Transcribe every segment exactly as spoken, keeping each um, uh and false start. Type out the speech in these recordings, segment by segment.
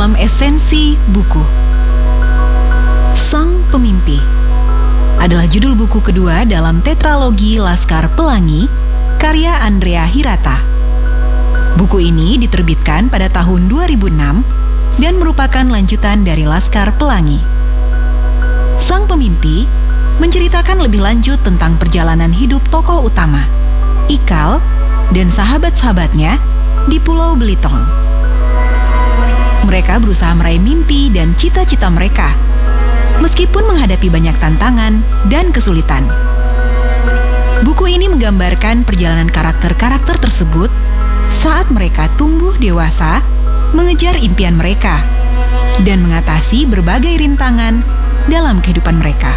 dalam esensi buku. Sang Pemimpi adalah judul buku kedua dalam tetralogi Laskar Pelangi karya Andrea Hirata. Buku ini diterbitkan pada tahun dua ribu enam dan merupakan lanjutan dari Laskar Pelangi. Sang Pemimpi menceritakan lebih lanjut tentang perjalanan hidup tokoh utama, Ikal, dan sahabat-sahabatnya di Pulau Belitung. Mereka berusaha meraih mimpi dan cita-cita mereka, meskipun menghadapi banyak tantangan dan kesulitan. Buku ini menggambarkan perjalanan karakter-karakter tersebut saat mereka tumbuh dewasa, mengejar impian mereka, dan mengatasi berbagai rintangan dalam kehidupan mereka.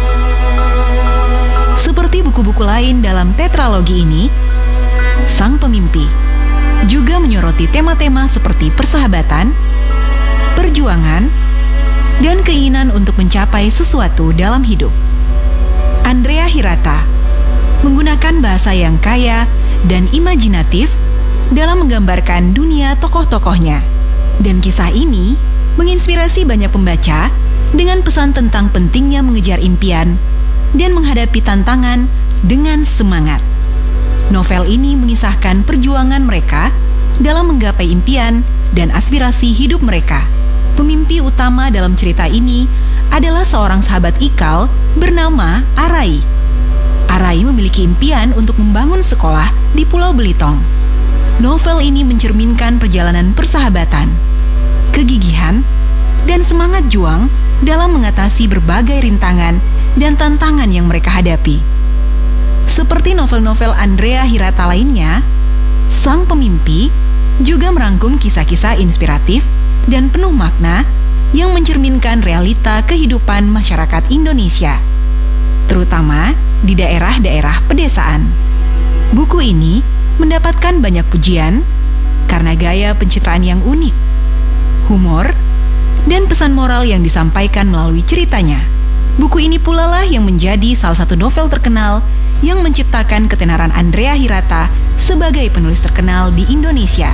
Seperti buku-buku lain dalam tetralogi ini, Sang Pemimpi juga menyoroti tema-tema seperti persahabatan, perjuangan, dan keinginan untuk mencapai sesuatu dalam hidup. Andrea Hirata menggunakan bahasa yang kaya dan imajinatif dalam menggambarkan dunia tokoh-tokohnya. Dan kisah ini menginspirasi banyak pembaca dengan pesan tentang pentingnya mengejar impian dan menghadapi tantangan dengan semangat. Novel ini mengisahkan perjuangan mereka dalam menggapai impian dan aspirasi hidup mereka. Pemimpi utama dalam cerita ini adalah seorang sahabat Ikal bernama Arai. Arai memiliki impian untuk membangun sekolah di Pulau Belitung. Novel ini mencerminkan perjalanan persahabatan, kegigihan, dan semangat juang dalam mengatasi berbagai rintangan dan tantangan yang mereka hadapi. Seperti novel-novel Andrea Hirata lainnya, Sang Pemimpi juga merangkum kisah-kisah inspiratif dan penuh makna yang mencerminkan realita kehidupan masyarakat Indonesia, terutama di daerah-daerah pedesaan. Buku ini mendapatkan banyak pujian karena gaya pencitraan yang unik, humor, dan pesan moral yang disampaikan melalui ceritanya. Buku ini pula lah yang menjadi salah satu novel terkenal yang menciptakan ketenaran Andrea Hirata sebagai penulis terkenal di Indonesia.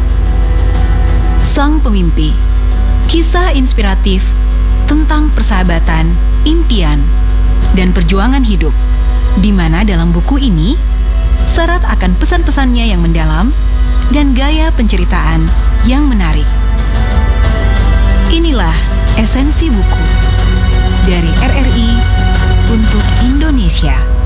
Sang Pemimpi, kisah inspiratif tentang persahabatan, impian, dan perjuangan hidup, di mana dalam buku ini syarat akan pesan-pesannya yang mendalam dan gaya penceritaan yang menarik. Inilah esensi buku dari R R I untuk Indonesia.